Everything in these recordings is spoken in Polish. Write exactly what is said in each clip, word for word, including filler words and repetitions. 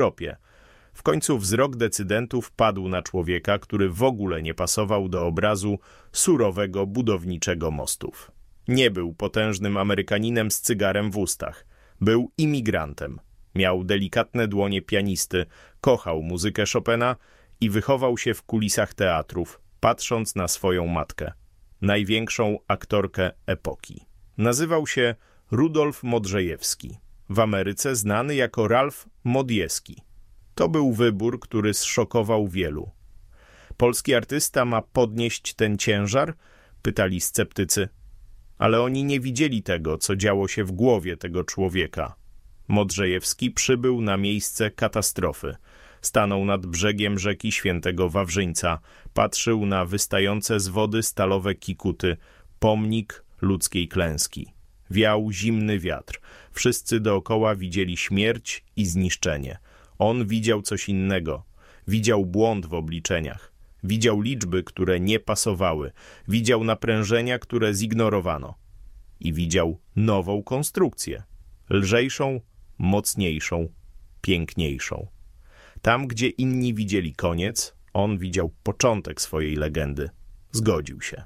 Europie. W końcu wzrok decydentów padł na człowieka, który w ogóle nie pasował do obrazu surowego budowniczego mostów. Nie był potężnym Amerykaninem z cygarem w ustach. Był imigrantem. Miał delikatne dłonie pianisty, kochał muzykę Chopina i wychował się w kulisach teatrów, patrząc na swoją matkę, największą aktorkę epoki. Nazywał się Rudolf Modrzejewski, w Ameryce znany jako Ralph Modjeski. To był wybór, który zszokował wielu. Polski artysta ma podnieść ten ciężar? Pytali sceptycy. Ale oni nie widzieli tego, co działo się w głowie tego człowieka. Modrzejewski przybył na miejsce katastrofy. Stanął nad brzegiem rzeki Świętego Wawrzyńca, patrzył na wystające z wody stalowe kikuty, pomnik ludzkiej klęski. Wiał zimny wiatr. Wszyscy dookoła widzieli śmierć i zniszczenie. On widział coś innego. Widział błąd w obliczeniach. Widział liczby, które nie pasowały. Widział naprężenia, które zignorowano. I widział nową konstrukcję. Lżejszą, mocniejszą, piękniejszą. Tam, gdzie inni widzieli koniec, on widział początek swojej legendy. Zgodził się.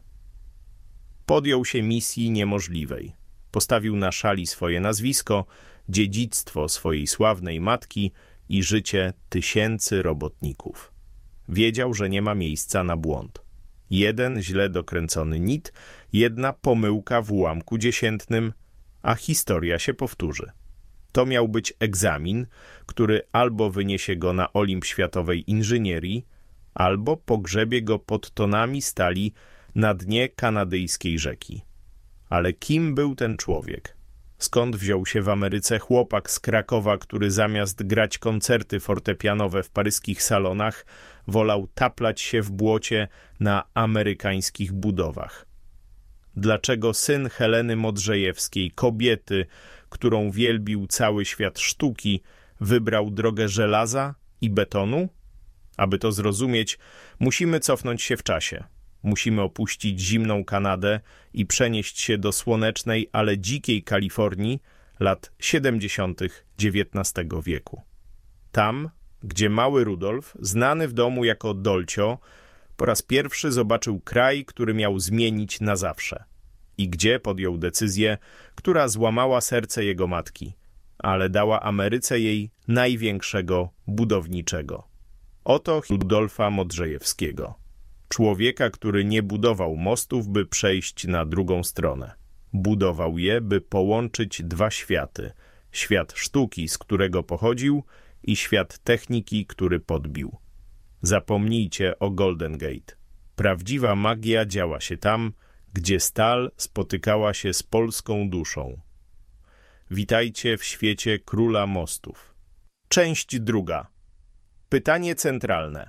Podjął się misji niemożliwej. Postawił na szali swoje nazwisko, dziedzictwo swojej sławnej matki i życie tysięcy robotników. Wiedział, że nie ma miejsca na błąd. Jeden źle dokręcony nit, jedna pomyłka w ułamku dziesiętnym, a historia się powtórzy. To miał być egzamin, który albo wyniesie go na Olimp światowej inżynierii, albo pogrzebie go pod tonami stali na dnie kanadyjskiej rzeki. Ale kim był ten człowiek? Skąd wziął się w Ameryce chłopak z Krakowa, który zamiast grać koncerty fortepianowe w paryskich salonach, wolał taplać się w błocie na amerykańskich budowach? Dlaczego syn Heleny Modrzejewskiej, kobiety, którą wielbił cały świat sztuki, wybrał drogę żelaza i betonu? Aby to zrozumieć, musimy cofnąć się w czasie. Musimy opuścić zimną Kanadę i przenieść się do słonecznej, ale dzikiej Kalifornii lat siedemdziesiątych dziewiętnastego wieku. Tam, gdzie mały Rudolf, znany w domu jako Dolcio, po raz pierwszy zobaczył kraj, który miał zmienić na zawsze. I gdzie podjął decyzję, która złamała serce jego matki, ale dała Ameryce jej największego budowniczego. Oto Rudolfa Modrzejewskiego. Człowieka, który nie budował mostów, by przejść na drugą stronę. Budował je, by połączyć dwa światy. Świat sztuki, z którego pochodził, i świat techniki, który podbił. Zapomnijcie o Golden Gate. Prawdziwa magia działa się tam, gdzie stal spotykała się z polską duszą. Witajcie w świecie króla mostów. Część druga. Pytanie centralne.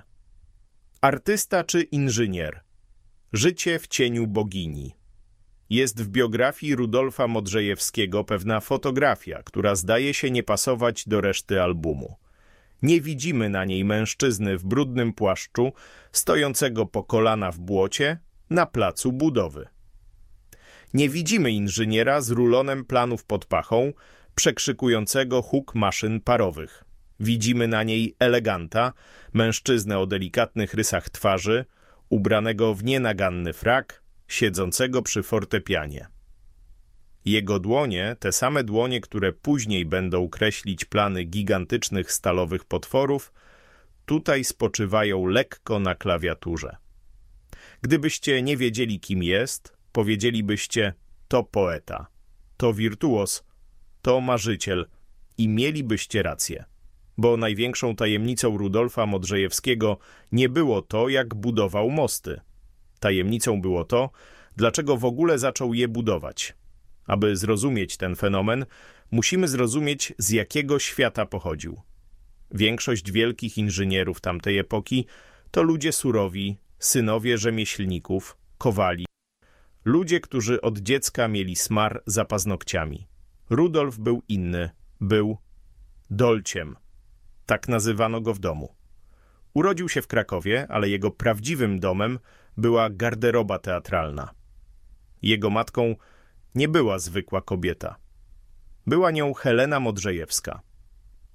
Artysta czy inżynier? Życie w cieniu bogini. Jest w biografii Rudolfa Modrzejewskiego pewna fotografia, która zdaje się nie pasować do reszty albumu. Nie widzimy na niej mężczyzny w brudnym płaszczu, stojącego po kolana w błocie, na placu budowy. Nie widzimy inżyniera z rulonem planów pod pachą, przekrzykującego huk maszyn parowych. Widzimy na niej eleganta, mężczyznę o delikatnych rysach twarzy, ubranego w nienaganny frak, siedzącego przy fortepianie. Jego dłonie, te same dłonie, które później będą kreślić plany gigantycznych stalowych potworów, tutaj spoczywają lekko na klawiaturze. Gdybyście nie wiedzieli, kim jest, powiedzielibyście: to poeta, to wirtuos, to marzyciel i mielibyście rację. Bo największą tajemnicą Rudolfa Modrzejewskiego nie było to, jak budował mosty. Tajemnicą było to, dlaczego w ogóle zaczął je budować. Aby zrozumieć ten fenomen, musimy zrozumieć, z jakiego świata pochodził. Większość wielkich inżynierów tamtej epoki to ludzie surowi, synowie rzemieślników, kowali. Ludzie, którzy od dziecka mieli smar za paznokciami. Rudolf był inny, był Dolciem. Tak nazywano go w domu. Urodził się w Krakowie, ale jego prawdziwym domem była garderoba teatralna. Jego matką nie była zwykła kobieta. Była nią Helena Modrzejewska.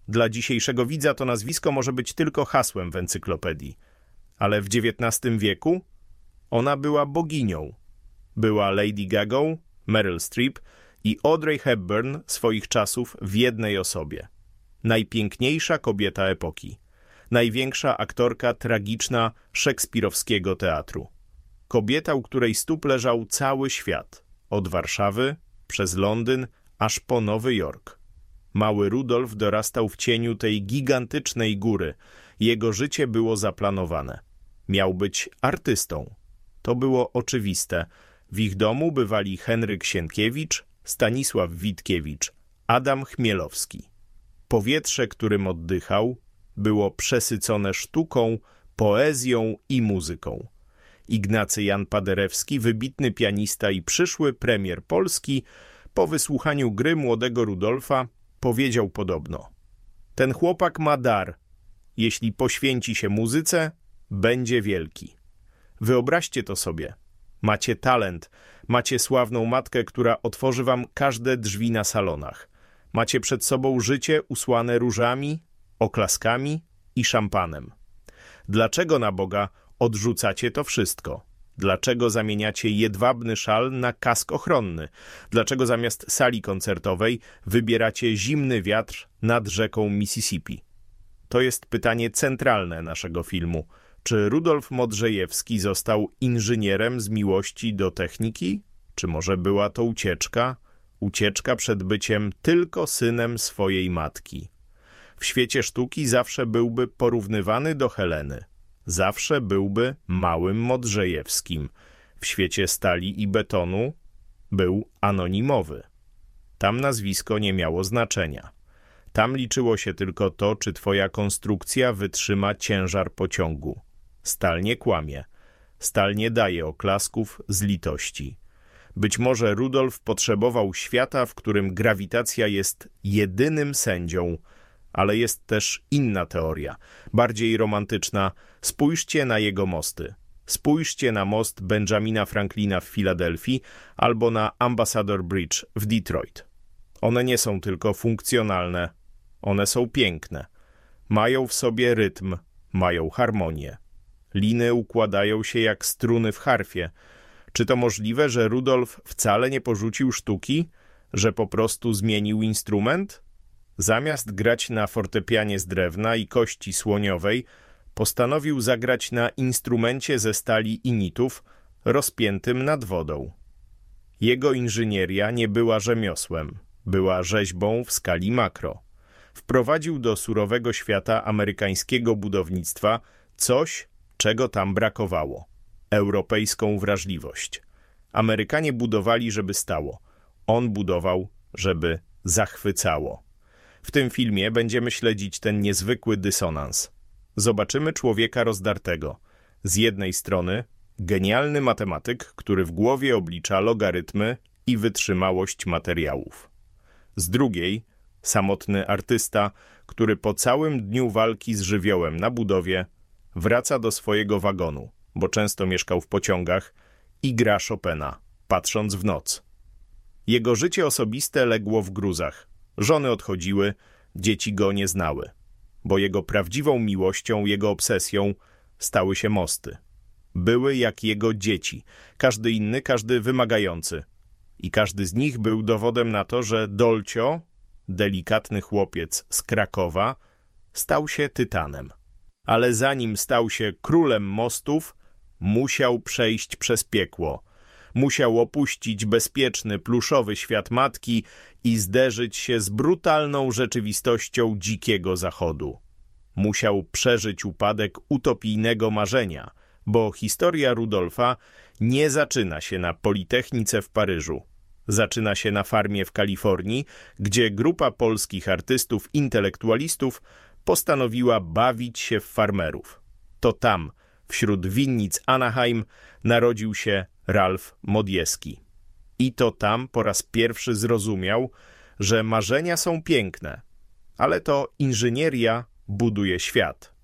Dla dzisiejszego widza to nazwisko może być tylko hasłem w encyklopedii. Ale w dziewiętnastym wieku ona była boginią. Była Lady Gagą, Meryl Streep i Audrey Hepburn swoich czasów w jednej osobie. Najpiękniejsza kobieta epoki. Największa aktorka tragiczna szekspirowskiego teatru. Kobieta, u której stóp leżał cały świat. Od Warszawy, przez Londyn, aż po Nowy Jork. Mały Rudolf dorastał w cieniu tej gigantycznej góry. Jego życie było zaplanowane. Miał być artystą. To było oczywiste. W ich domu bywali Henryk Sienkiewicz, Stanisław Witkiewicz, Adam Chmielowski. Powietrze, którym oddychał, było przesycone sztuką, poezją i muzyką. Ignacy Jan Paderewski, wybitny pianista i przyszły premier Polski, po wysłuchaniu gry młodego Rudolfa powiedział podobno: ten chłopak ma dar. Jeśli poświęci się muzyce, będzie wielki. Wyobraźcie to sobie. Macie talent, macie sławną matkę, która otworzy wam każde drzwi na salonach. Macie przed sobą życie usłane różami, oklaskami i szampanem. Dlaczego na Boga odrzucacie to wszystko? Dlaczego zamieniacie jedwabny szal na kask ochronny? Dlaczego zamiast sali koncertowej wybieracie zimny wiatr nad rzeką Mississippi? To jest pytanie centralne naszego filmu. Czy Rudolf Modrzejewski został inżynierem z miłości do techniki? Czy może była to ucieczka? Ucieczka przed byciem tylko synem swojej matki. W świecie sztuki zawsze byłby porównywany do Heleny. Zawsze byłby małym Modrzejewskim. W świecie stali i betonu był anonimowy. Tam nazwisko nie miało znaczenia. Tam liczyło się tylko to, czy twoja konstrukcja wytrzyma ciężar pociągu. Stal nie kłamie. Stal nie daje oklasków z litości. Być może Rudolf potrzebował świata, w którym grawitacja jest jedynym sędzią, ale jest też inna teoria, bardziej romantyczna. Spójrzcie na jego mosty. Spójrzcie na most Benjamina Franklina w Filadelfii albo na Ambassador Bridge w Detroit. One nie są tylko funkcjonalne, one są piękne. Mają w sobie rytm, mają harmonię. Liny układają się jak struny w harfie. Czy to możliwe, że Rudolf wcale nie porzucił sztuki, że po prostu zmienił instrument? Zamiast grać na fortepianie z drewna i kości słoniowej, postanowił zagrać na instrumencie ze stali i nitów, rozpiętym nad wodą. Jego inżynieria nie była rzemiosłem, była rzeźbą w skali makro. Wprowadził do surowego świata amerykańskiego budownictwa coś, czego tam brakowało. Europejską wrażliwość. Amerykanie budowali, żeby stało. On budował, żeby zachwycało. W tym filmie będziemy śledzić ten niezwykły dysonans. Zobaczymy człowieka rozdartego. Z jednej strony genialny matematyk, który w głowie oblicza logarytmy i wytrzymałość materiałów. Z drugiej samotny artysta, który po całym dniu walki z żywiołem na budowie wraca do swojego wagonu, bo często mieszkał w pociągach, i gra Chopina, patrząc w noc. Jego życie osobiste legło w gruzach. Żony odchodziły, dzieci go nie znały, bo jego prawdziwą miłością, jego obsesją stały się mosty. Były jak jego dzieci, każdy inny, każdy wymagający. I każdy z nich był dowodem na to, że Dolcio, delikatny chłopiec z Krakowa, stał się tytanem. Ale zanim stał się królem mostów, musiał przejść przez piekło. Musiał opuścić bezpieczny, pluszowy świat matki i zderzyć się z brutalną rzeczywistością dzikiego zachodu. Musiał przeżyć upadek utopijnego marzenia, bo historia Rudolfa nie zaczyna się na Politechnice w Paryżu. Zaczyna się na farmie w Kalifornii, gdzie grupa polskich artystów, intelektualistów postanowiła bawić się w farmerów. To tam, wśród winnic Anaheim, narodził się Ralph Modjeski. I to tam po raz pierwszy zrozumiał, że marzenia są piękne, ale to inżynieria buduje świat.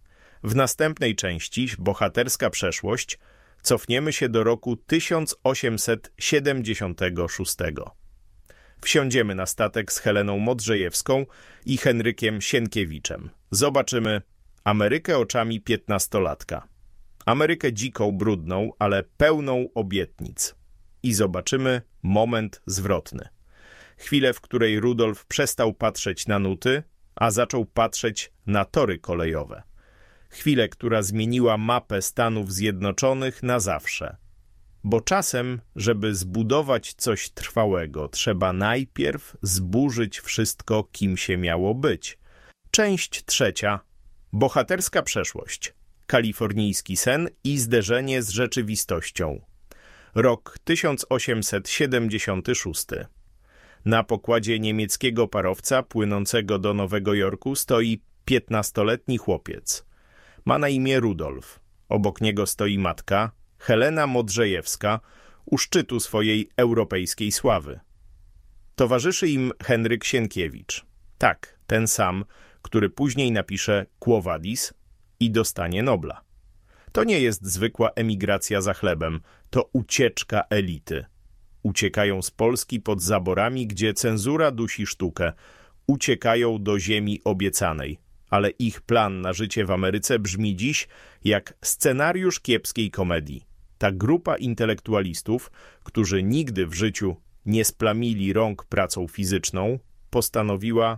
W następnej części, Bohaterska przeszłość, cofniemy się do roku tysiąc osiemset siedemdziesiątego szóstego. Wsiądziemy na statek z Heleną Modrzejewską i Henrykiem Sienkiewiczem. Zobaczymy Amerykę oczami piętnastolatka. Amerykę dziką, brudną, ale pełną obietnic. I zobaczymy moment zwrotny. Chwilę, w której Rudolf przestał patrzeć na nuty, a zaczął patrzeć na tory kolejowe. Chwilę, która zmieniła mapę Stanów Zjednoczonych na zawsze. Bo czasem, żeby zbudować coś trwałego, trzeba najpierw zburzyć wszystko, kim się miało być. Część trzecia. Bohaterska przeszłość. Kalifornijski sen i zderzenie z rzeczywistością. Rok tysiąc osiemset siedemdziesiąty szósty. Na pokładzie niemieckiego parowca płynącego do Nowego Jorku stoi piętnastoletni chłopiec. Ma na imię Rudolf. Obok niego stoi matka, Helena Modrzejewska, u szczytu swojej europejskiej sławy. Towarzyszy im Henryk Sienkiewicz. Tak, ten sam, który później napisze Quo Vadis i dostanie Nobla. To nie jest zwykła emigracja za chlebem, to ucieczka elity. Uciekają z Polski pod zaborami, gdzie cenzura dusi sztukę. Uciekają do ziemi obiecanej. Ale ich plan na życie w Ameryce brzmi dziś jak scenariusz kiepskiej komedii. Ta grupa intelektualistów, którzy nigdy w życiu nie splamili rąk pracą fizyczną, postanowiła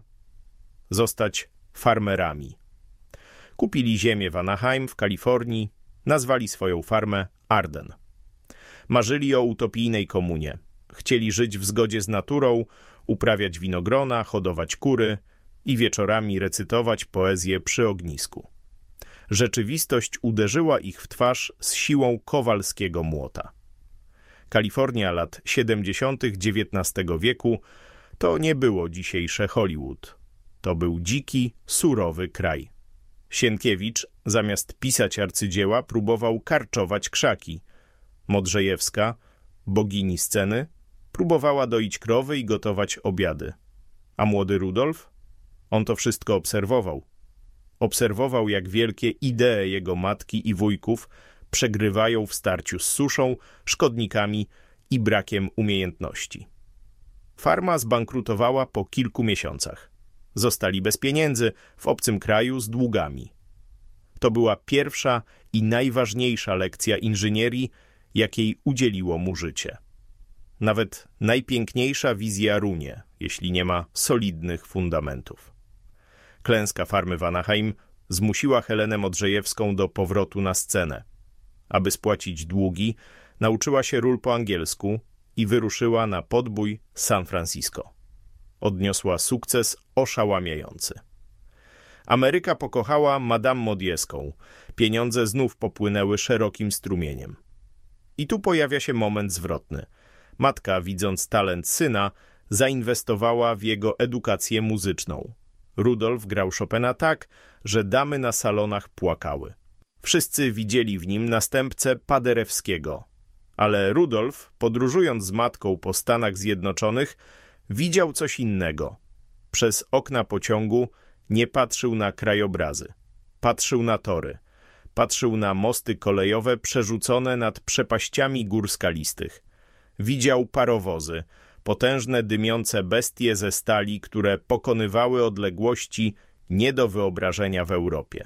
zostać farmerami. Kupili ziemię w Anaheim w Kalifornii, nazwali swoją farmę Arden. Marzyli o utopijnej komunie. Chcieli żyć w zgodzie z naturą, uprawiać winogrona, hodować kury i wieczorami recytować poezję przy ognisku. Rzeczywistość uderzyła ich w twarz z siłą kowalskiego młota. Kalifornia lat siedemdziesiątych dziewiętnastego wieku to nie było dzisiejsze Hollywood. To był dziki, surowy kraj. Sienkiewicz, zamiast pisać arcydzieła, próbował karczować krzaki. Modrzejewska, bogini sceny, próbowała doić krowy i gotować obiady. A młody Rudolf? On to wszystko obserwował. Obserwował, jak wielkie idee jego matki i wujków przegrywają w starciu z suszą, szkodnikami i brakiem umiejętności. Farma zbankrutowała po kilku miesiącach. Zostali bez pieniędzy, w obcym kraju z długami. To była pierwsza i najważniejsza lekcja inżynierii, jakiej udzieliło mu życie. Nawet najpiękniejsza wizja runie, jeśli nie ma solidnych fundamentów. Klęska farmy w Anaheim zmusiła Helenę Modrzejewską do powrotu na scenę. Aby spłacić długi, nauczyła się ról po angielsku i wyruszyła na podbój San Francisco. Odniosła sukces oszałamiający. Ameryka pokochała Madame Modieską. Pieniądze znów popłynęły szerokim strumieniem. I tu pojawia się moment zwrotny. Matka, widząc talent syna, zainwestowała w jego edukację muzyczną. Rudolf grał Chopina tak, że damy na salonach płakały. Wszyscy widzieli w nim następcę Paderewskiego. Ale Rudolf, podróżując z matką po Stanach Zjednoczonych, widział coś innego. Przez okna pociągu nie patrzył na krajobrazy. Patrzył na tory. Patrzył na mosty kolejowe przerzucone nad przepaściami gór skalistych. Widział parowozy, potężne dymiące bestie ze stali, które pokonywały odległości nie do wyobrażenia w Europie.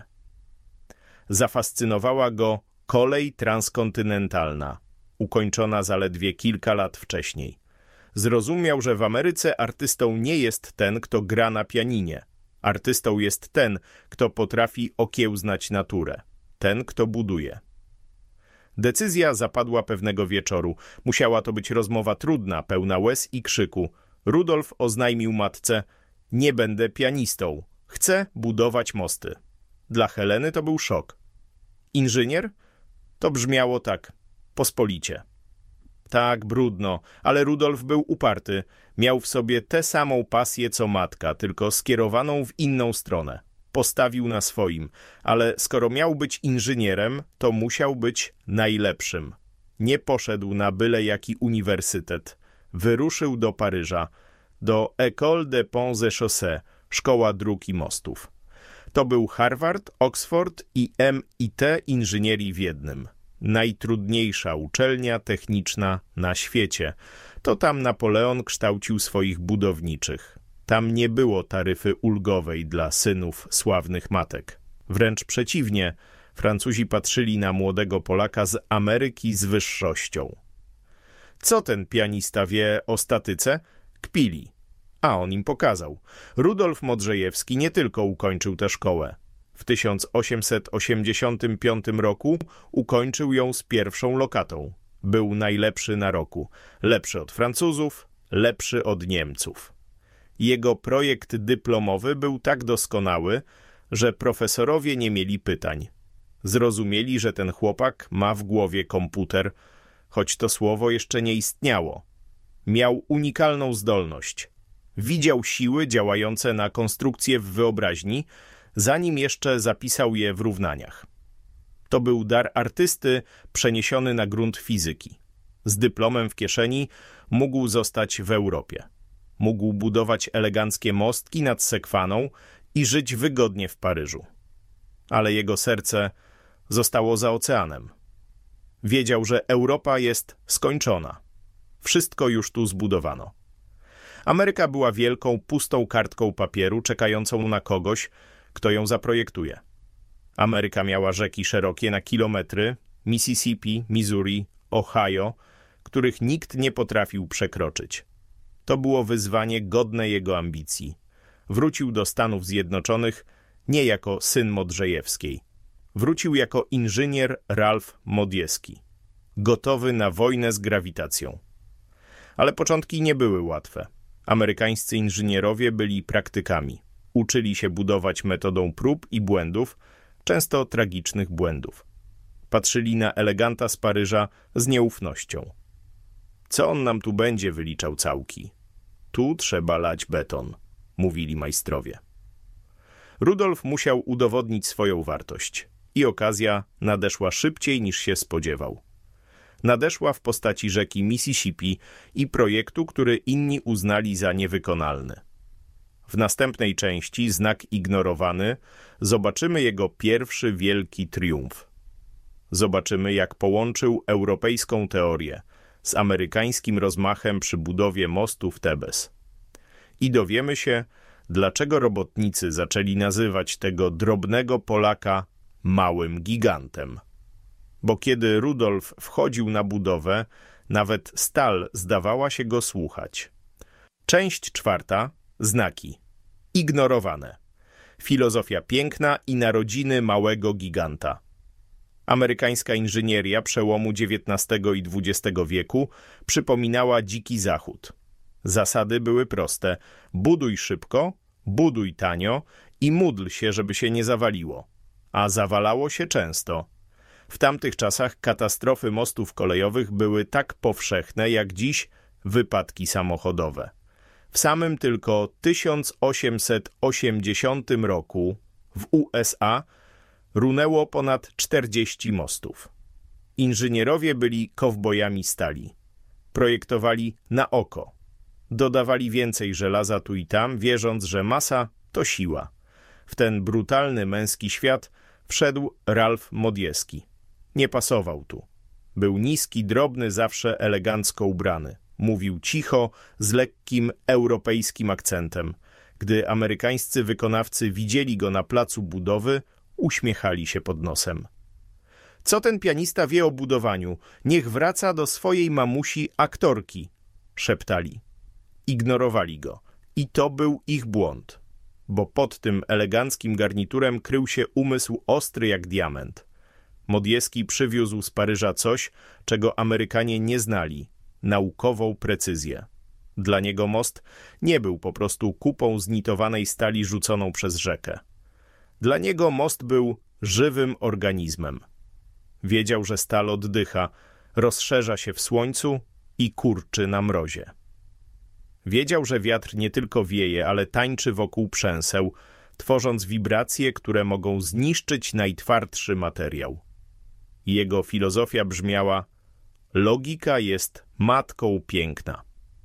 Zafascynowała go kolej transkontynentalna, ukończona zaledwie kilka lat wcześniej. Zrozumiał, że w Ameryce artystą nie jest ten, kto gra na pianinie. Artystą jest ten, kto potrafi okiełznać naturę. Ten, kto buduje. Decyzja zapadła pewnego wieczoru. Musiała to być rozmowa trudna, pełna łez i krzyku. Rudolf oznajmił matce: nie będę pianistą. Chcę budować mosty. Dla Heleny to był szok. Inżynier? To brzmiało tak pospolicie. Tak, brudno, ale Rudolf był uparty. Miał w sobie tę samą pasję co matka, tylko skierowaną w inną stronę. Postawił na swoim, ale skoro miał być inżynierem, to musiał być najlepszym. Nie poszedł na byle jaki uniwersytet. Wyruszył do Paryża, do École des Ponts et Chaussées, Szkoła Dróg i Mostów. To był Harvard, Oxford i M I T inżynierii w jednym. najtrudniejsza uczelnia techniczna na świecie. To tam Napoleon kształcił swoich budowniczych. Tam nie było taryfy ulgowej dla synów sławnych matek. Wręcz przeciwnie, Francuzi patrzyli na młodego Polaka z Ameryki z wyższością. Co ten pianista wie o statyce? Kpili. A on im pokazał. Rudolf Modrzejewski nie tylko ukończył tę szkołę. W tysiąc osiemset osiemdziesiątym piątym roku ukończył ją z pierwszą lokatą. Był najlepszy na roku. Lepszy od Francuzów, lepszy od Niemców. Jego projekt dyplomowy był tak doskonały, że profesorowie nie mieli pytań. Zrozumieli, że ten chłopak ma w głowie komputer, choć to słowo jeszcze nie istniało. Miał unikalną zdolność. Widział siły działające na konstrukcję w wyobraźni, zanim jeszcze zapisał je w równaniach. To był dar artysty przeniesiony na grunt fizyki. Z dyplomem w kieszeni mógł zostać w Europie. Mógł budować eleganckie mostki nad Sekwaną i żyć wygodnie w Paryżu. Ale jego serce zostało za oceanem. Wiedział, że Europa jest skończona. Wszystko już tu zbudowano. Ameryka była wielką, pustą kartką papieru, czekającą na kogoś, kto ją zaprojektuje. Ameryka miała rzeki szerokie na kilometry, Mississippi, Missouri, Ohio, których nikt nie potrafił przekroczyć. To było wyzwanie godne jego ambicji. Wrócił do Stanów Zjednoczonych nie jako syn Modrzejewskiej. Wrócił jako inżynier Ralph Modjeski, gotowy na wojnę z grawitacją. Ale początki nie były łatwe. Amerykańscy inżynierowie byli praktykami. Uczyli się budować metodą prób i błędów, często tragicznych błędów. Patrzyli na eleganta z Paryża z nieufnością. Co on nam tu będzie wyliczał całki? Tu trzeba lać beton, mówili majstrowie. Rudolf musiał udowodnić swoją wartość i okazja nadeszła szybciej niż się spodziewał. Nadeszła w postaci rzeki Mississippi i projektu, który inni uznali za niewykonalny. W następnej części, Znak ignorowany, zobaczymy jego pierwszy wielki triumf. Zobaczymy, jak połączył europejską teorię z amerykańskim rozmachem przy budowie mostu w Tebes. I dowiemy się, dlaczego robotnicy zaczęli nazywać tego drobnego Polaka małym gigantem. Bo kiedy Rudolf wchodził na budowę, nawet stal zdawała się go słuchać. Część czwarta. Znaki. Ignorowane. Filozofia piękna i narodziny małego giganta. Amerykańska inżynieria przełomu dziewiętnastego i dwudziestego wieku przypominała dziki zachód. Zasady były proste. Buduj szybko, buduj tanio i módl się, żeby się nie zawaliło. A zawalało się często. W tamtych czasach katastrofy mostów kolejowych były tak powszechne jak dziś wypadki samochodowe. W samym tylko tysiąc osiemset osiemdziesiątym roku w U S A runęło ponad czterdzieści mostów. Inżynierowie byli kowbojami stali. Projektowali na oko. Dodawali więcej żelaza tu i tam, wierząc, że masa to siła. W ten brutalny męski świat wszedł Ralph Modjeski. Nie pasował tu. Był niski, drobny, zawsze elegancko ubrany. Mówił cicho, z lekkim europejskim akcentem. Gdy amerykańscy wykonawcy widzieli go na placu budowy, uśmiechali się pod nosem. Co ten pianista wie o budowaniu? Niech wraca do swojej mamusi aktorki, szeptali. Ignorowali go. I to był ich błąd. Bo pod tym eleganckim garniturem krył się umysł ostry jak diament. Modjeski przywiózł z Paryża coś, czego Amerykanie nie znali. Naukową precyzję. Dla niego most nie był po prostu kupą znitowanej stali rzuconą przez rzekę. Dla niego most był żywym organizmem. Wiedział, że stal oddycha, rozszerza się w słońcu i kurczy na mrozie. Wiedział, że wiatr nie tylko wieje, ale tańczy wokół przęseł, tworząc wibracje, które mogą zniszczyć najtwardszy materiał. Jego filozofia brzmiała: logika jest matką piękna.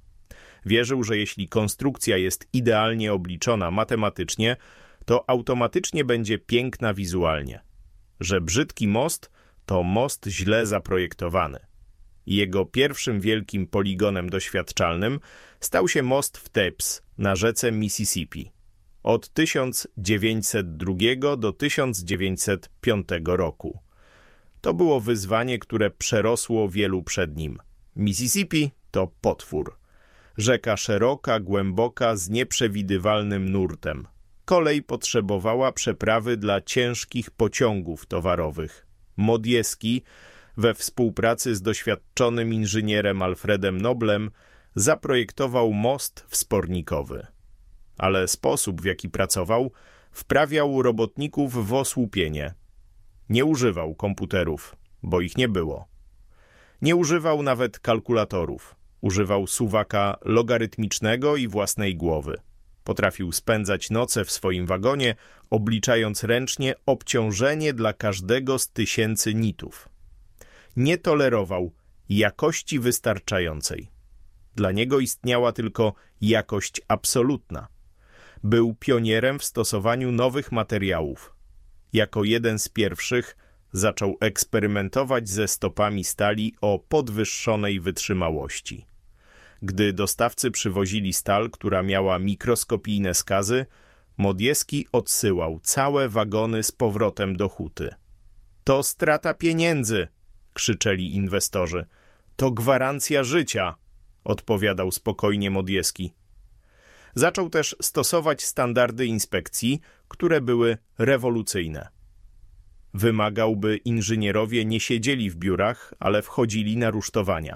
Wierzył, że jeśli konstrukcja jest idealnie obliczona matematycznie, to automatycznie będzie piękna wizualnie. Że brzydki most to most źle zaprojektowany. Jego pierwszym wielkim poligonem doświadczalnym stał się most w Thebes na rzece Mississippi od tysiąc dziewięćset drugiego do tysiąc dziewięćset piątego roku. To było wyzwanie, które przerosło wielu przed nim. Mississippi to potwór. Rzeka szeroka, głęboka, z nieprzewidywalnym nurtem. Kolej potrzebowała przeprawy dla ciężkich pociągów towarowych. Modjeski, we współpracy z doświadczonym inżynierem Alfredem Noblem, zaprojektował most wspornikowy. Ale sposób, w jaki pracował, wprawiał robotników w osłupienie. Nie używał komputerów, bo ich nie było. Nie używał nawet kalkulatorów. Używał suwaka logarytmicznego i własnej głowy. Potrafił spędzać noce w swoim wagonie, obliczając ręcznie obciążenie dla każdego z tysięcy nitów. Nie tolerował jakości wystarczającej. Dla niego istniała tylko jakość absolutna. Był pionierem w stosowaniu nowych materiałów. Jako jeden z pierwszych zaczął eksperymentować ze stopami stali o podwyższonej wytrzymałości. Gdy dostawcy przywozili stal, która miała mikroskopijne skazy, Modjeski odsyłał całe wagony z powrotem do huty. To strata pieniędzy, krzyczeli inwestorzy. To gwarancja życia, odpowiadał spokojnie Modjeski. Zaczął też stosować standardy inspekcji, które były rewolucyjne. Wymagał, by inżynierowie nie siedzieli w biurach, ale wchodzili na rusztowania.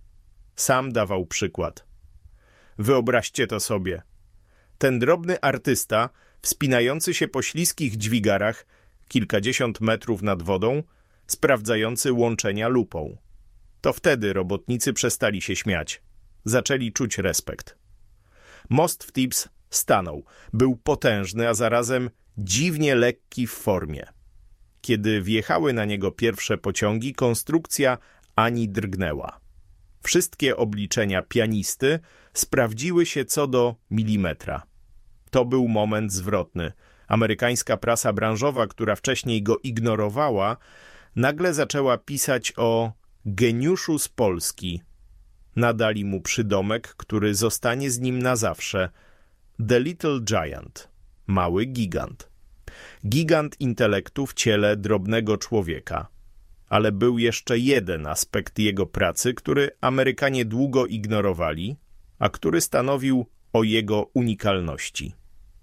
Sam dawał przykład. Wyobraźcie to sobie. Ten drobny artysta, wspinający się po śliskich dźwigarach, kilkadziesiąt metrów nad wodą, sprawdzający łączenia lupą. To wtedy robotnicy przestali się śmiać. Zaczęli czuć respekt. Most w Thebes stanął. Był potężny, a zarazem dziwnie lekki w formie. Kiedy wjechały na niego pierwsze pociągi, konstrukcja ani drgnęła. Wszystkie obliczenia pianisty sprawdziły się co do milimetra. To był moment zwrotny. Amerykańska prasa branżowa, która wcześniej go ignorowała, nagle zaczęła pisać o geniuszu z Polski. Nadali mu przydomek, który zostanie z nim na zawsze. The Little Giant. Mały gigant. Gigant intelektu w ciele drobnego człowieka. Ale był jeszcze jeden aspekt jego pracy, który Amerykanie długo ignorowali, a który stanowił o jego unikalności.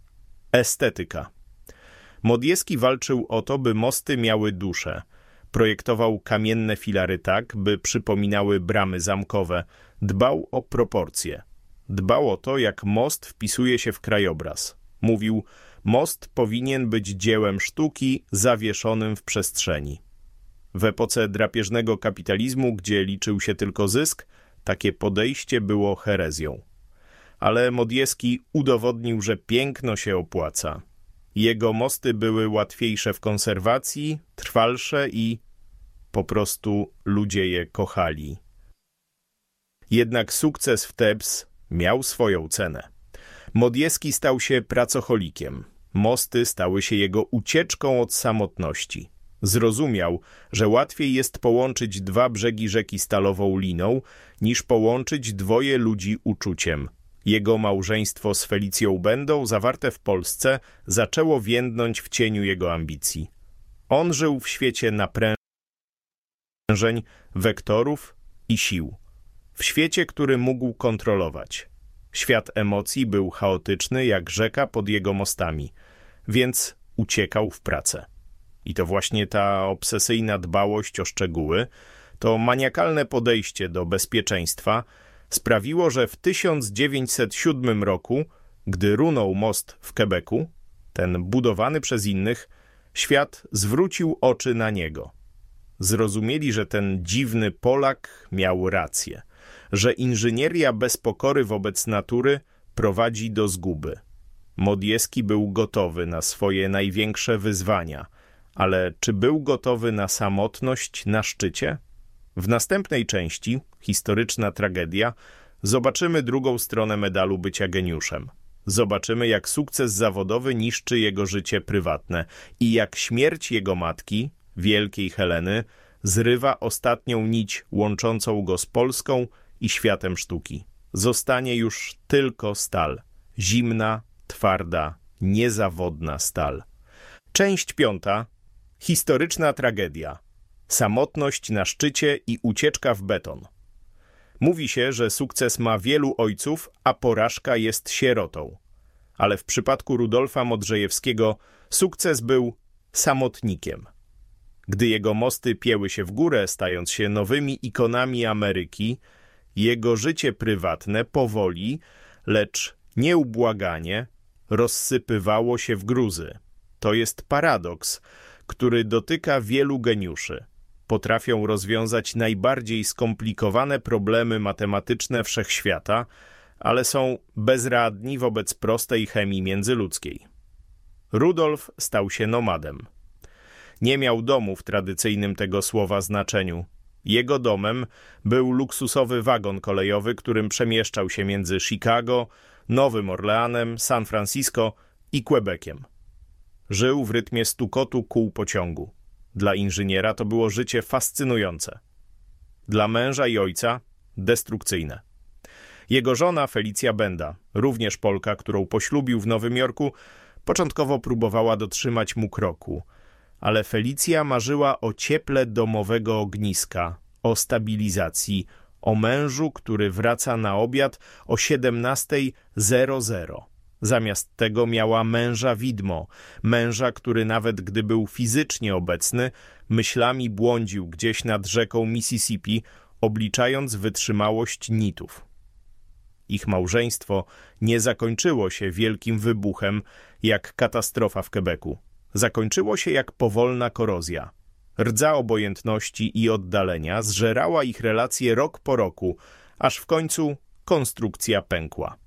Estetyka. Modjeski walczył o to, by mosty miały duszę. Projektował kamienne filary tak, by przypominały bramy zamkowe. Dbał o proporcje. Dbał o to, jak most wpisuje się w krajobraz. Mówił, most powinien być dziełem sztuki zawieszonym w przestrzeni. W epoce drapieżnego kapitalizmu, gdzie liczył się tylko zysk, takie podejście było herezją. Ale Modjeski udowodnił, że piękno się opłaca. Jego mosty były łatwiejsze w konserwacji, trwalsze i po prostu ludzie je kochali. Jednak sukces w Thebes miał swoją cenę. Modjeski stał się pracocholikiem. Mosty stały się jego ucieczką od samotności. Zrozumiał, że łatwiej jest połączyć dwa brzegi rzeki stalową liną, niż połączyć dwoje ludzi uczuciem. Jego małżeństwo z Felicją Bendą, zawarte w Polsce, zaczęło więdnąć w cieniu jego ambicji. On żył w świecie naprężeń, wektorów i sił. W świecie, który mógł kontrolować. Świat emocji był chaotyczny jak rzeka pod jego mostami, więc uciekał w pracę. I to właśnie ta obsesyjna dbałość o szczegóły, to maniakalne podejście do bezpieczeństwa sprawiło, że w tysiąc dziewięćset siódmym roku, gdy runął most w Quebecu, ten budowany przez innych, świat zwrócił oczy na niego. Zrozumieli, że ten dziwny Polak miał rację, że inżynieria bez pokory wobec natury prowadzi do zguby. Modjeski był gotowy na swoje największe wyzwania, ale czy był gotowy na samotność na szczycie? W następnej części, historyczna tragedia, zobaczymy drugą stronę medalu bycia geniuszem. Zobaczymy, jak sukces zawodowy niszczy jego życie prywatne i jak śmierć jego matki, wielkiej Heleny, Zrywa ostatnią nić łączącą go z Polską i światem sztuki. Zostanie już tylko stal. Zimna, twarda, niezawodna stal. Część piąta. Historyczna tragedia. Samotność na szczycie i ucieczka w beton. Mówi się, że sukces ma wielu ojców, a porażka jest sierotą. Ale w przypadku Rudolfa Modrzejewskiego sukces był samotnikiem. Gdy jego mosty pieły się w górę, stając się nowymi ikonami Ameryki, jego życie prywatne powoli, lecz nieubłaganie, rozsypywało się w gruzy. To jest paradoks, który dotyka wielu geniuszy. Potrafią rozwiązać najbardziej skomplikowane problemy matematyczne wszechświata, ale są bezradni wobec prostej chemii międzyludzkiej. Rudolf stał się nomadem. Nie miał domu w tradycyjnym tego słowa znaczeniu. Jego domem był luksusowy wagon kolejowy, którym przemieszczał się między Chicago, Nowym Orleanem, San Francisco i Quebeciem. Żył w rytmie stukotu kół pociągu. Dla inżyniera to było życie fascynujące. Dla męża i ojca destrukcyjne. Jego żona Felicja Benda, również Polka, którą poślubił w Nowym Jorku, początkowo próbowała dotrzymać mu kroku, ale Felicja marzyła o cieple domowego ogniska, o stabilizacji, o mężu, który wraca na obiad o siedemnasta zero zero. Zamiast tego miała męża widmo, męża, który nawet gdy był fizycznie obecny, myślami błądził gdzieś nad rzeką Mississippi, obliczając wytrzymałość nitów. Ich małżeństwo nie zakończyło się wielkim wybuchem, jak katastrofa w Quebecu. Zakończyło się jak powolna korozja. Rdza obojętności i oddalenia zżerała ich relacje rok po roku, aż w końcu konstrukcja pękła.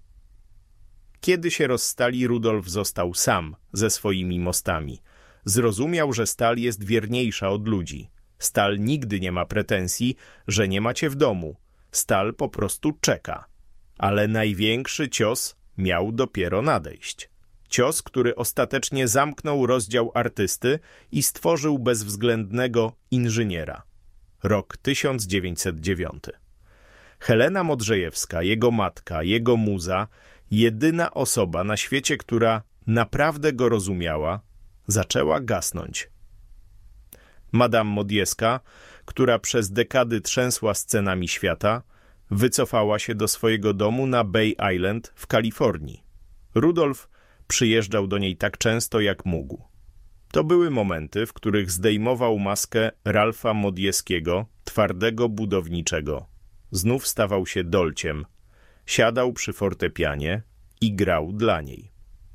Kiedy się rozstali, Rudolf został sam ze swoimi mostami. Zrozumiał, że stal jest wierniejsza od ludzi. Stal nigdy nie ma pretensji, że nie macie w domu. Stal po prostu czeka. Ale największy cios miał dopiero nadejść. Cios, który ostatecznie zamknął rozdział artysty i stworzył bezwzględnego inżyniera. Rok tysiąc dziewięćset dziewiąty. Helena Modrzejewska, jego matka, jego muza, jedyna osoba na świecie, która naprawdę go rozumiała, zaczęła gasnąć. Madame Modjeska, która przez dekady trzęsła scenami świata, wycofała się do swojego domu na Bay Island w Kalifornii. Rudolf przyjeżdżał do niej tak często, jak mógł. To były momenty, w których zdejmował maskę Ralfa Modjeskiego, twardego budowniczego. Znów stawał się dolciem. Siadał przy fortepianie i grał dla niej.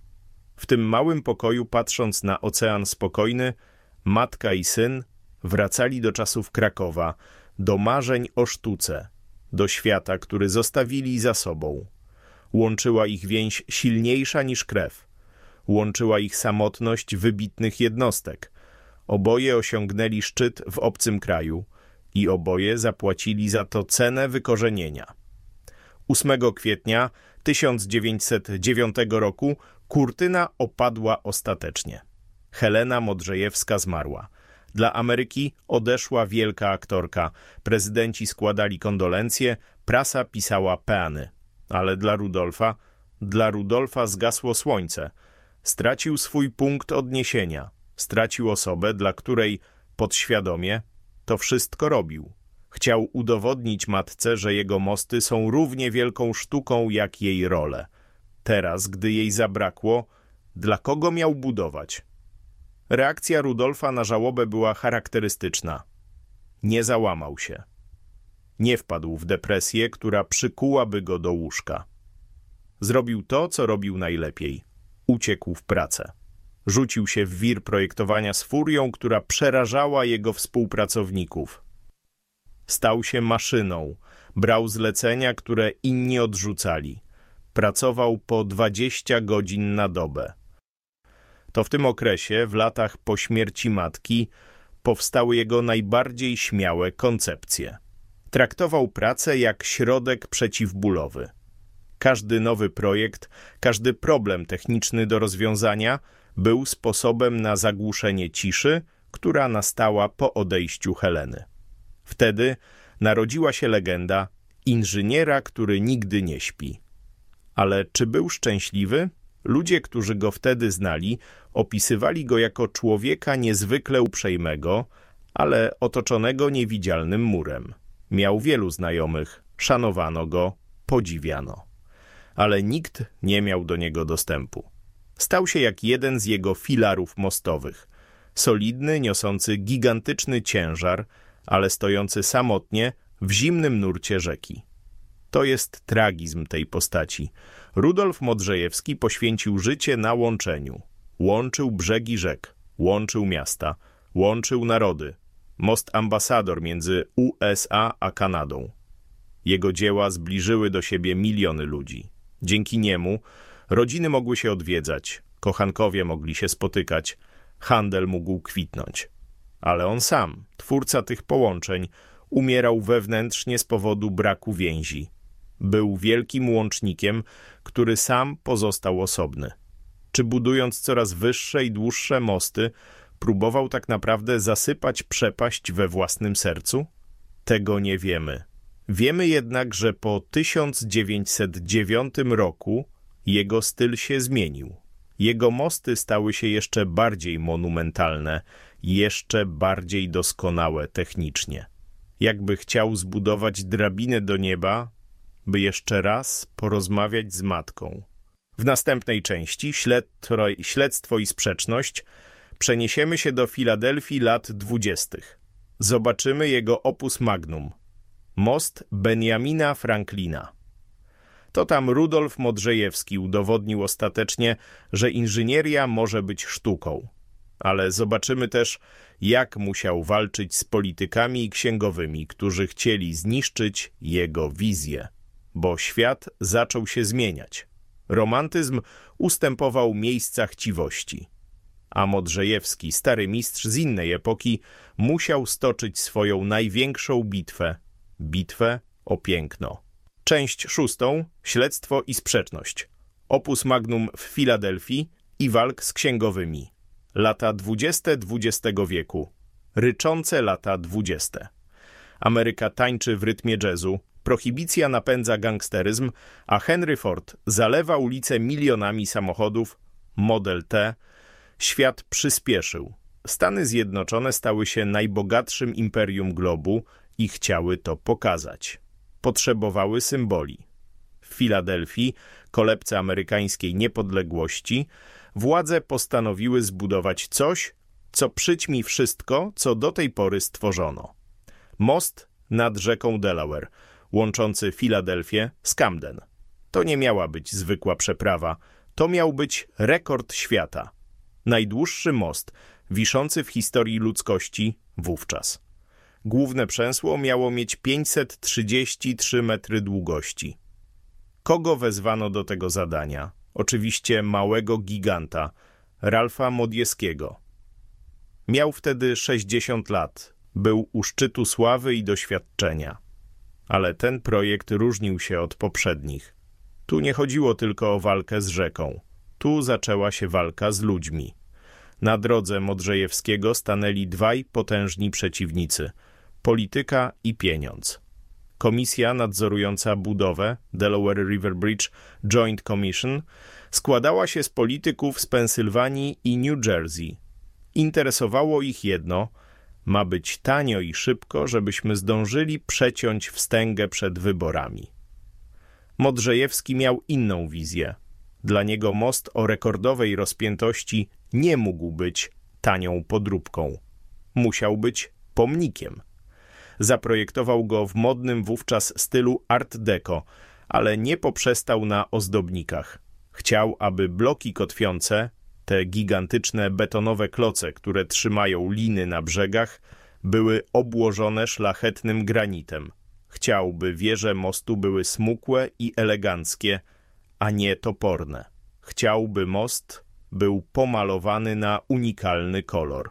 W tym małym pokoju, patrząc na ocean spokojny, matka i syn wracali do czasów Krakowa, do marzeń o sztuce, do świata, który zostawili za sobą. Łączyła ich więź silniejsza niż krew. Łączyła ich samotność wybitnych jednostek. Oboje osiągnęli szczyt w obcym kraju i oboje zapłacili za to cenę wykorzenienia. ósmego kwietnia tysiąc dziewięćset dziewiątego roku kurtyna opadła ostatecznie. Helena Modrzejewska zmarła. Dla Ameryki odeszła wielka aktorka. Prezydenci składali kondolencje, prasa pisała peany. Ale dla Rudolfa, dla Rudolfa zgasło słońce. Stracił swój punkt odniesienia. Stracił osobę, dla której podświadomie to wszystko robił. Chciał udowodnić matce, że jego mosty są równie wielką sztuką jak jej role. Teraz, gdy jej zabrakło, dla kogo miał budować? Reakcja Rudolfa na żałobę była charakterystyczna. Nie załamał się. Nie wpadł w depresję, która przykułaby go do łóżka. Zrobił to, co robił najlepiej. Uciekł w pracę. Rzucił się w wir projektowania z furią, która przerażała jego współpracowników. Stał się maszyną. Brał zlecenia, które inni odrzucali. Pracował po dwadzieścia godzin na dobę. To w tym okresie, w latach po śmierci matki, powstały jego najbardziej śmiałe koncepcje. Traktował pracę jak środek przeciwbólowy. Każdy nowy projekt, każdy problem techniczny do rozwiązania był sposobem na zagłuszenie ciszy, która nastała po odejściu Heleny. Wtedy narodziła się legenda inżyniera, który nigdy nie śpi. Ale czy był szczęśliwy? Ludzie, którzy go wtedy znali, opisywali go jako człowieka niezwykle uprzejmego, ale otoczonego niewidzialnym murem. Miał wielu znajomych, szanowano go, podziwiano. Ale nikt nie miał do niego dostępu. Stał się jak jeden z jego filarów mostowych. Solidny, niosący gigantyczny ciężar, ale stojący samotnie w zimnym nurcie rzeki. To jest tragizm tej postaci. Rudolf Modrzejewski poświęcił życie na łączeniu. Łączył brzegi rzek, łączył miasta, łączył narody. Most ambasador między U S A a Kanadą. Jego dzieła zbliżyły do siebie miliony ludzi. Dzięki niemu rodziny mogły się odwiedzać, kochankowie mogli się spotykać, handel mógł kwitnąć. Ale on sam, twórca tych połączeń, umierał wewnętrznie z powodu braku więzi. Był wielkim łącznikiem, który sam pozostał osobny. Czy budując coraz wyższe i dłuższe mosty, próbował tak naprawdę zasypać przepaść we własnym sercu? Tego nie wiemy. Wiemy jednak, że po tysiąc dziewięćset dziewiątym roku jego styl się zmienił. Jego mosty stały się jeszcze bardziej monumentalne, jeszcze bardziej doskonałe technicznie. Jakby chciał zbudować drabinę do nieba, by jeszcze raz porozmawiać z matką. W następnej części, śledstwo, śledztwo i sprzeczność, przeniesiemy się do Filadelfii lat dwudziestych. Zobaczymy jego opus magnum. Most Benjamina Franklina. To tam Rudolf Modrzejewski udowodnił ostatecznie, że inżynieria może być sztuką. Ale zobaczymy też, jak musiał walczyć z politykami i księgowymi, którzy chcieli zniszczyć jego wizję. Bo świat zaczął się zmieniać. Romantyzm ustępował miejsca chciwości. A Modrzejewski, stary mistrz z innej epoki, musiał stoczyć swoją największą bitwę. Bitwę o piękno. Część szóstą. Śledztwo i sprzeczność. Opus magnum w Filadelfii i walk z księgowymi. Lata dwudzieste dwudziestego wieku. Ryczące lata dwudzieste. Ameryka tańczy w rytmie jazzu, prohibicja napędza gangsteryzm, a Henry Ford zalewa ulice milionami samochodów, Model T. Świat przyspieszył. Stany Zjednoczone stały się najbogatszym imperium globu i chciały to pokazać. Potrzebowały symboli. W Filadelfii, kolebce amerykańskiej niepodległości, władze postanowiły zbudować coś, co przyćmi wszystko, co do tej pory stworzono. Most nad rzeką Delaware, łączący Filadelfię z Camden. To nie miała być zwykła przeprawa, to miał być rekord świata. Najdłuższy most, wiszący w historii ludzkości wówczas. Główne przęsło miało mieć pięćset trzydzieści trzy metry długości. Kogo wezwano do tego zadania? Oczywiście małego giganta, Ralpha Modjeskiego. Miał wtedy sześćdziesiąt lat, był u szczytu sławy i doświadczenia. Ale ten projekt różnił się od poprzednich. Tu nie chodziło tylko o walkę z rzeką. Tu zaczęła się walka z ludźmi. Na drodze Modrzejewskiego stanęli dwaj potężni przeciwnicy – polityka i pieniądz. Komisja nadzorująca budowę, Delaware River Bridge Joint Commission, składała się z polityków z Pensylwanii i New Jersey. Interesowało ich jedno – ma być tanio i szybko, żebyśmy zdążyli przeciąć wstęgę przed wyborami. Modrzejewski miał inną wizję. Dla niego most o rekordowej rozpiętości nie mógł być tanią podróbką. Musiał być pomnikiem. Zaprojektował go w modnym wówczas stylu Art Deco, ale nie poprzestał na ozdobnikach. Chciał, aby bloki kotwiące, te gigantyczne betonowe kloce, które trzymają liny na brzegach, były obłożone szlachetnym granitem. Chciał, by wieże mostu były smukłe i eleganckie, a nie toporne. Chciał, by most był pomalowany na unikalny kolor.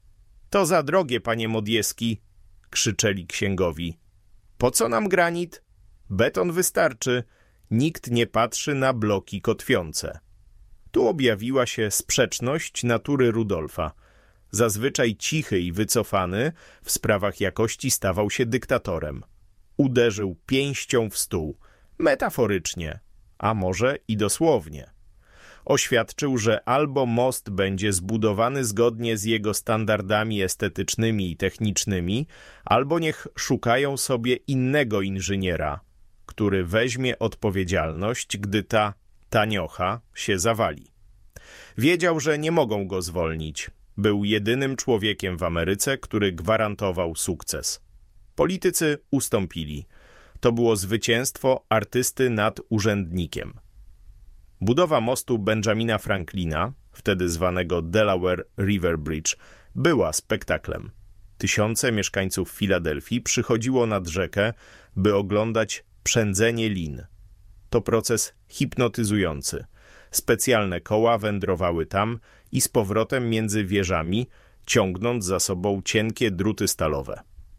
To za drogie, panie Modjeski, krzyczeli księgowi. Po co nam granit? Beton wystarczy. Nikt nie patrzy na bloki kotwiące. Tu objawiła się sprzeczność natury Rudolfa. zazwyczaj cichy i wycofany, w sprawach jakości stawał się dyktatorem. Uderzył pięścią w stół, metaforycznie, a może i dosłownie. Oświadczył, że albo most będzie zbudowany zgodnie z jego standardami estetycznymi i technicznymi, albo niech szukają sobie innego inżyniera, który weźmie odpowiedzialność, gdy ta taniocha się zawali. Wiedział, że nie mogą go zwolnić. Był jedynym człowiekiem w Ameryce, który gwarantował sukces. Politycy ustąpili. To było zwycięstwo artysty nad urzędnikiem. Budowa mostu Benjamina Franklina, wtedy zwanego Delaware River Bridge, była spektaklem. Tysiące mieszkańców Filadelfii przychodziło nad rzekę, by oglądać przędzenie lin. To proces hipnotyzujący. Specjalne koła wędrowały tam i z powrotem między wieżami, ciągnąc za sobą cienkie druty stalowe.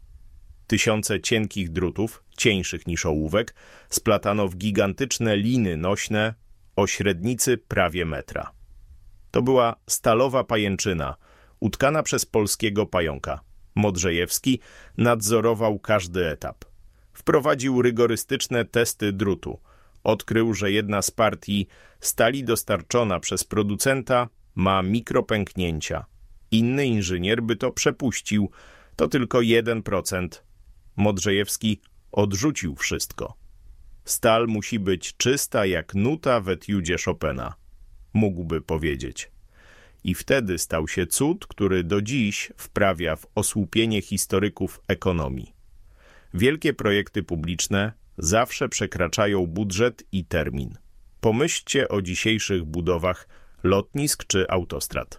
Tysiące cienkich drutów, cieńszych niż ołówek, splatano w gigantyczne liny nośne o średnicy prawie metra. To była stalowa pajęczyna, utkana przez polskiego pająka. Modrzejewski nadzorował każdy etap. Wprowadził rygorystyczne testy drutu. Odkrył, że jedna z partii stali dostarczona przez producenta ma mikropęknięcia. Inny inżynier by to przepuścił. To tylko jeden procent. Modrzejewski odrzucił wszystko. Stal musi być czysta jak nuta w etiudzie Chopina. Mógłby powiedzieć. I wtedy stał się cud, który do dziś wprawia w osłupienie historyków ekonomii. Wielkie projekty publiczne zawsze przekraczają budżet i termin. Pomyślcie o dzisiejszych budowach lotnisk czy autostrad.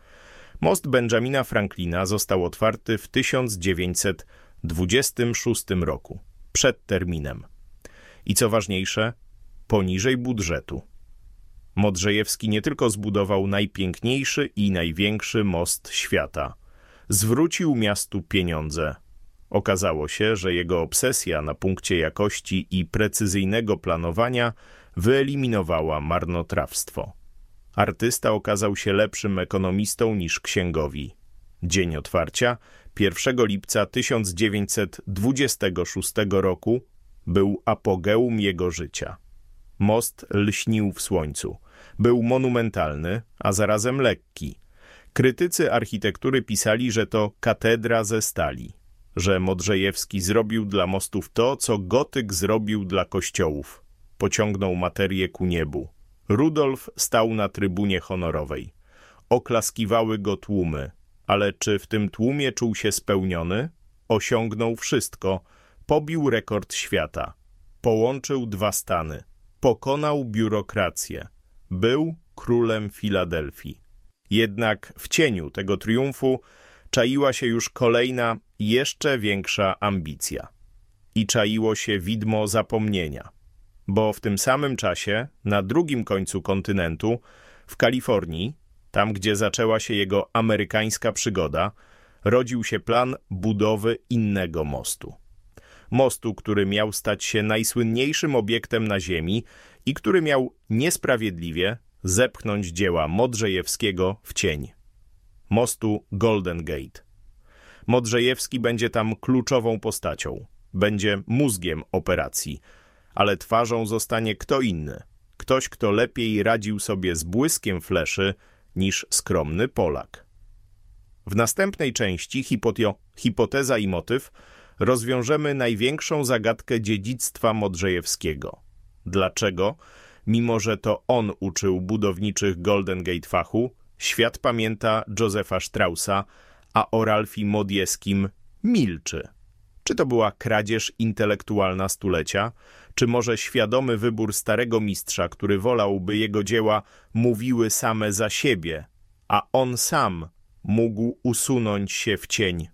Most Benjamina Franklina został otwarty w tysiąc dziewięćset dwudziestym szóstym roku, przed terminem. I co ważniejsze, poniżej budżetu. Modrzejewski nie tylko zbudował najpiękniejszy i największy most świata, zwrócił miastu pieniądze. Okazało się, że jego obsesja na punkcie jakości i precyzyjnego planowania wyeliminowała marnotrawstwo. Artysta okazał się lepszym ekonomistą niż księgowi. Dzień otwarcia, pierwszego lipca tysiąc dziewięćset dwudziestego szóstego roku, był apogeum jego życia. Most lśnił w słońcu. Był monumentalny, a zarazem lekki. Krytycy architektury pisali, że to katedra ze stali, że Modrzejewski zrobił dla mostów to, co gotyk zrobił dla kościołów. Pociągnął materię ku niebu. Rudolf stał na trybunie honorowej. Oklaskiwały go tłumy, ale czy w tym tłumie czuł się spełniony? Osiągnął wszystko. Pobił rekord świata. Połączył dwa stany. Pokonał biurokrację. Był królem Filadelfii. Jednak w cieniu tego triumfu czaiła się już kolejna, jeszcze większa ambicja. I czaiło się widmo zapomnienia. Bo w tym samym czasie, na drugim końcu kontynentu, w Kalifornii, tam gdzie zaczęła się jego amerykańska przygoda, rodził się plan budowy innego mostu. Mostu, który miał stać się najsłynniejszym obiektem na ziemi i który miał niesprawiedliwie zepchnąć dzieła Modrzejewskiego w cień. Mostu Golden Gate. Modrzejewski będzie tam kluczową postacią, będzie mózgiem operacji, ale twarzą zostanie kto inny, ktoś, kto lepiej radził sobie z błyskiem fleszy niż skromny Polak. W następnej części hipotio, hipoteza i motyw rozwiążemy największą zagadkę dziedzictwa Modrzejewskiego. Dlaczego, mimo że to on uczył budowniczych Golden Gate fachu, świat pamięta Józefa Straussa, a o Ralphie Modieskim milczy? Czy to była kradzież intelektualna stulecia, czy może świadomy wybór starego mistrza, który wolał, by jego dzieła mówiły same za siebie, a on sam mógł usunąć się w cień?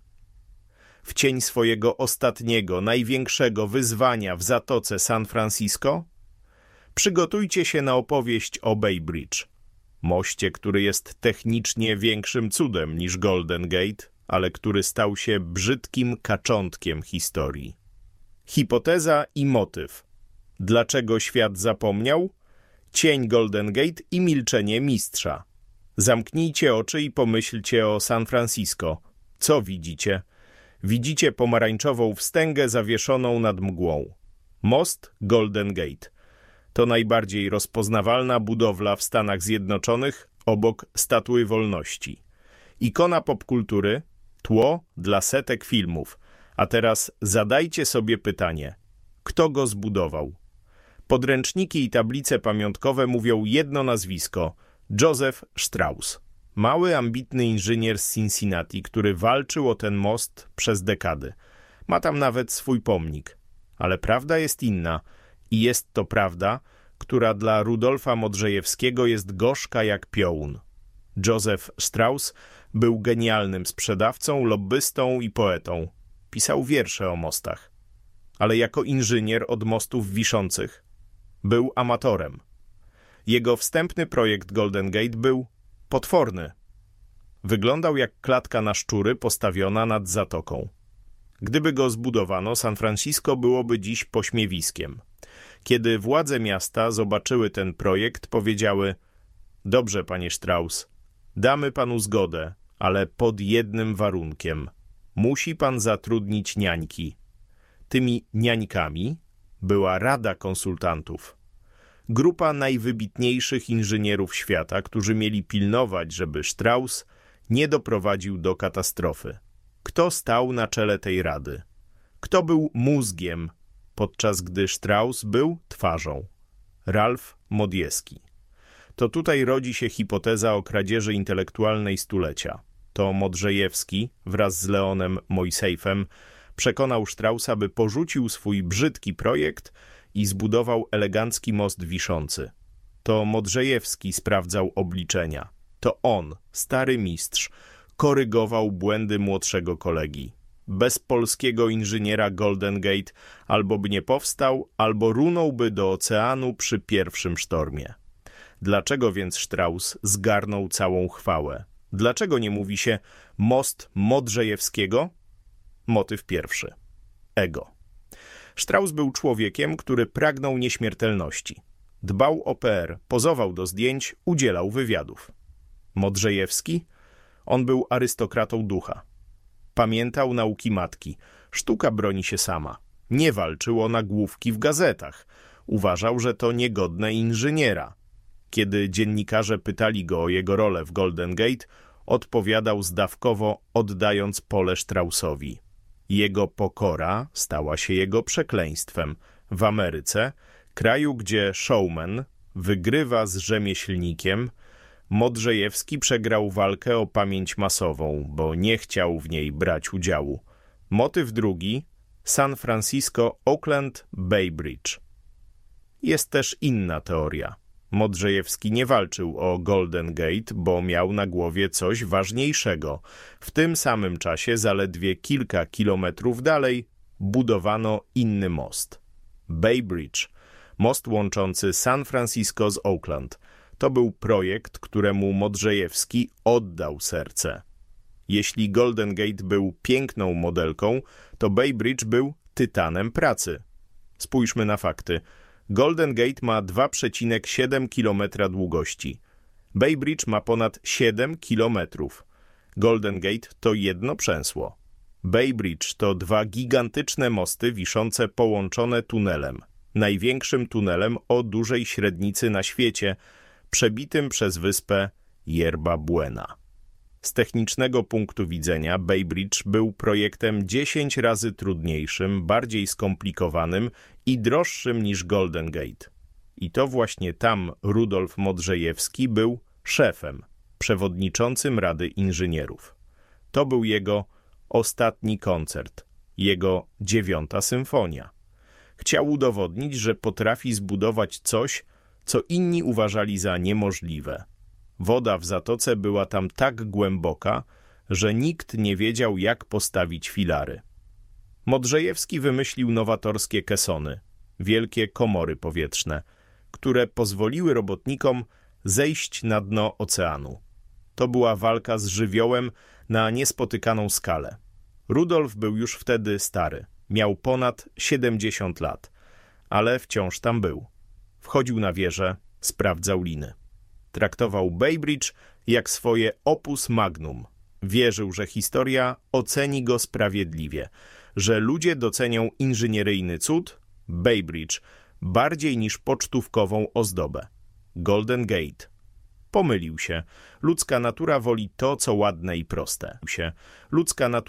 W cień swojego ostatniego, największego wyzwania w Zatoce San Francisco? Przygotujcie się na opowieść o Bay Bridge, moście, który jest technicznie większym cudem niż Golden Gate, ale który stał się brzydkim kaczątkiem historii. Hipoteza i motyw. Dlaczego świat zapomniał? Cień Golden Gate i milczenie mistrza. Zamknijcie oczy i pomyślcie o San Francisco. Co widzicie? Widzicie pomarańczową wstęgę zawieszoną nad mgłą. Most Golden Gate. To najbardziej rozpoznawalna budowla w Stanach Zjednoczonych obok Statui Wolności. Ikona popkultury, tło dla setek filmów. A teraz zadajcie sobie pytanie, kto go zbudował? Podręczniki i tablice pamiątkowe mówią jedno nazwisko – Joseph Strauss. Mały, ambitny inżynier z Cincinnati, który walczył o ten most przez dekady. Ma tam nawet swój pomnik. Ale prawda jest inna i jest to prawda, która dla Rudolfa Modrzejewskiego jest gorzka jak piołun. Józef Strauss był genialnym sprzedawcą, lobbystą i poetą. Pisał wiersze o mostach. Ale jako inżynier od mostów wiszących był amatorem. Jego wstępny projekt Golden Gate był potworny. Wyglądał jak klatka na szczury postawiona nad zatoką. Gdyby go zbudowano, San Francisco byłoby dziś pośmiewiskiem. Kiedy władze miasta zobaczyły ten projekt, powiedziały: dobrze, panie Strauss, damy panu zgodę, ale pod jednym warunkiem. Musi pan zatrudnić niańki. Tymi niańkami była Rada Konsultantów. Grupa najwybitniejszych inżynierów świata, którzy mieli pilnować, żeby Strauss nie doprowadził do katastrofy. Kto stał na czele tej rady? Kto był mózgiem, podczas gdy Strauss był twarzą? Ralph Modjeski. To tutaj rodzi się hipoteza o kradzieży intelektualnej stulecia. To Modrzejewski wraz z Leonem Mojsejfem przekonał Straussa, by porzucił swój brzydki projekt i zbudował elegancki most wiszący. To Modrzejewski sprawdzał obliczenia. To on, stary mistrz, korygował błędy młodszego kolegi. Bez polskiego inżyniera Golden Gate albo by nie powstał, albo runąłby do oceanu przy pierwszym sztormie. Dlaczego więc Strauss zgarnął całą chwałę? Dlaczego nie mówi się most Modrzejewskiego? Motyw pierwszy. Ego. Strauss był człowiekiem, który pragnął nieśmiertelności. Dbał o P R, pozował do zdjęć, udzielał wywiadów. Modrzejewski? On był arystokratą ducha. Pamiętał nauki matki. Sztuka broni się sama. Nie walczył o nagłówki w gazetach. Uważał, że to niegodne inżyniera. Kiedy dziennikarze pytali go o jego rolę w Golden Gate, odpowiadał zdawkowo, oddając pole Straussowi. Jego pokora stała się jego przekleństwem. W Ameryce, kraju, gdzie showman wygrywa z rzemieślnikiem, Modrzejewski przegrał walkę o pamięć masową, bo nie chciał w niej brać udziału. Motyw drugi – San Francisco, Oakland, Bay Bridge. Jest też inna teoria. Modrzejewski nie walczył o Golden Gate, bo miał na głowie coś ważniejszego. W tym samym czasie, zaledwie kilka kilometrów dalej, budowano inny most. Bay Bridge, most łączący San Francisco z Oakland. To był projekt, któremu Modrzejewski oddał serce. Jeśli Golden Gate był piękną modelką, to Bay Bridge był tytanem pracy. Spójrzmy na fakty. Golden Gate ma dwa przecinek siedem kilometra długości. Bay Bridge ma ponad siedem kilometrów. Golden Gate to jedno przęsło. Bay Bridge to dwa gigantyczne mosty wiszące połączone tunelem. Największym tunelem o dużej średnicy na świecie, przebitym przez wyspę Yerba Buena. Z technicznego punktu widzenia Bay Bridge był projektem dziesięć razy trudniejszym, bardziej skomplikowanym i droższym niż Golden Gate. I to właśnie tam Rudolf Modrzejewski był szefem, przewodniczącym Rady Inżynierów. To był jego ostatni koncert, jego dziewiąta symfonia. Chciał udowodnić, że potrafi zbudować coś, co inni uważali za niemożliwe. Woda w zatoce była tam tak głęboka, że nikt nie wiedział, jak postawić filary. Modrzejewski wymyślił nowatorskie kesony, wielkie komory powietrzne, które pozwoliły robotnikom zejść na dno oceanu. To była walka z żywiołem na niespotykaną skalę. Rudolf był już wtedy stary, miał ponad siedemdziesiąt lat, ale wciąż tam był. Wchodził na wieżę, sprawdzał liny. Traktował Bay Bridge jak swoje opus magnum. Wierzył, że historia oceni go sprawiedliwie, że ludzie docenią inżynieryjny cud, Bay Bridge, bardziej niż pocztówkową ozdobę, Golden Gate. Pomylił się. Ludzka natura woli to, co ładne i proste. Ludzka natura